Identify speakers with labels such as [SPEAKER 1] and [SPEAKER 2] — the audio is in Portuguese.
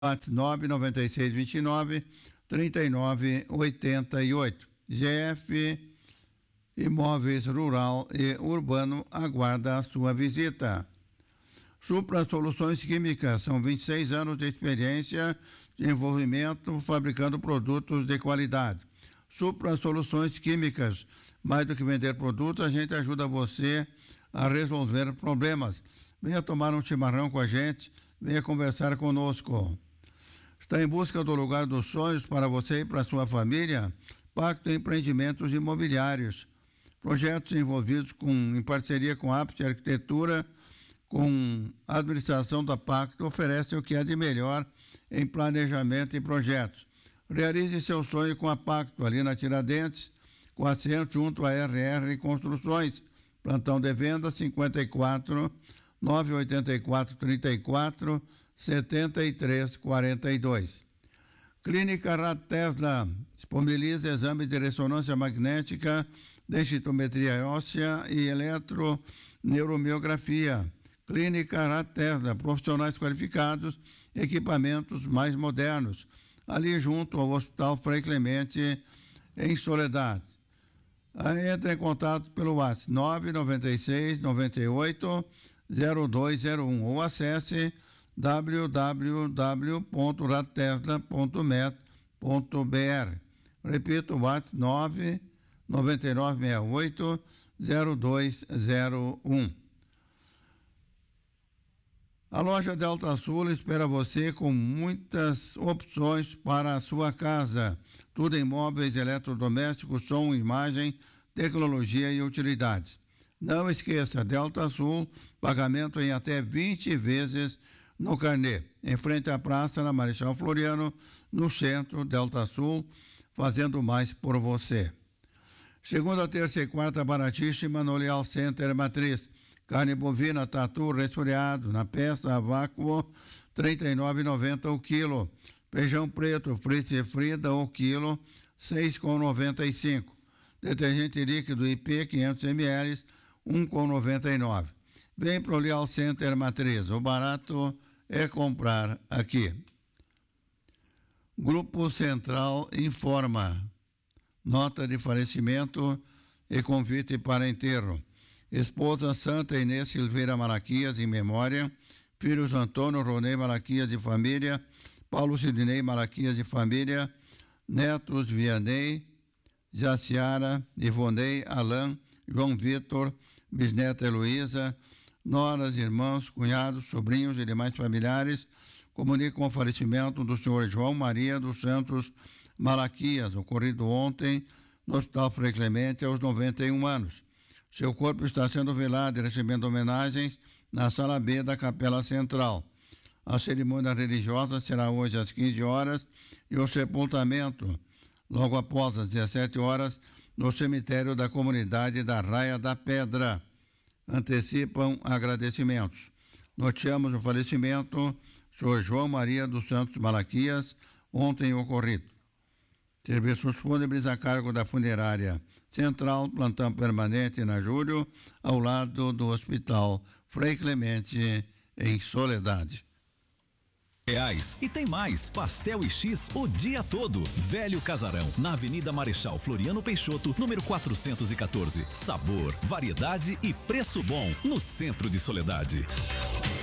[SPEAKER 1] WhatsApp 99629-3988. GF Imóveis Rural e Urbano aguarda a sua visita. Supra Soluções Químicas, são 26 anos de experiência de envolvimento fabricando produtos de qualidade. Supra Soluções Químicas, mais do que vender produtos, a gente ajuda você a resolver problemas. Venha tomar um chimarrão com a gente, venha conversar conosco. Está em busca do lugar dos sonhos para você e para sua família? Pacto Empreendimentos Imobiliários. Projetos envolvidos em parceria com a Apte Arquitetura, com a administração da Pacto, oferecem o que é de melhor em planejamento e projetos. Realize seu sonho com a Pacto, ali na Tiradentes, com assento junto à RR Construções. Plantão de venda 54 984 34 73 42. Clínica Ratesla disponibiliza exame de ressonância magnética, densitometria óssea e eletroneuromiografia. Clínica Ratesla, profissionais qualificados, equipamentos mais modernos, ali junto ao Hospital Frei Clemente, em Soledade. Aí entra em contato pelo WhatsApp 996-98-0201 ou acesse www.ratesla.met.br. Repito, o WhatsApp 99968-0201. A loja Delta Sul espera você com muitas opções para a sua casa. Tudo em móveis, eletrodomésticos, som, imagem, tecnologia e utilidades. Não esqueça, Delta Sul, pagamento em até 20 vezes no carnê. Em frente à praça, na Marechal Floriano, no centro, Delta Sul, fazendo mais por você. Segunda, terça e quarta, baratíssima no Leal Center Matriz. Carne bovina, tatu, resfriado, na peça, a vácuo, R$ 39,90 o quilo. Feijão preto, frito e frita, o quilo, R$ 6,95. Detergente líquido IP, 500 ml, R$ 1,99. Vem pro Leal Center Matriz, o barato é comprar aqui. Grupo Central informa. Nota de falecimento e convite para enterro. Esposa Santa Inês Silveira Malaquias, em memória. Filhos Antônio Ronei Malaquias de família. Paulo Sidney Malaquias de família. Netos Vianney, Jaciara, Ivonei, Alain, João Vitor, bisneta Heloísa, noras, irmãos, cunhados, sobrinhos e demais familiares comunicam o falecimento do senhor João Maria dos Santos Malaquias, ocorrido ontem no Hospital Frei Clemente, aos 91 anos. Seu corpo está sendo velado e recebendo homenagens na Sala B da Capela Central. A cerimônia religiosa será hoje às 15 horas e o sepultamento, logo após as 17 horas, no cemitério da comunidade da Raia da Pedra. Antecipam agradecimentos. Noticiamos o falecimento do senhor João Maria dos Santos Malaquias, ontem ocorrido. Serviços fúnebres a cargo da Funerária Central, plantão permanente na Júlio, ao lado do Hospital Frei Clemente, em Soledade.
[SPEAKER 2] E tem mais, pastel e X o dia todo. Velho Casarão, na Avenida Marechal Floriano Peixoto, número 414. Sabor, variedade e preço bom, no centro de Soledade.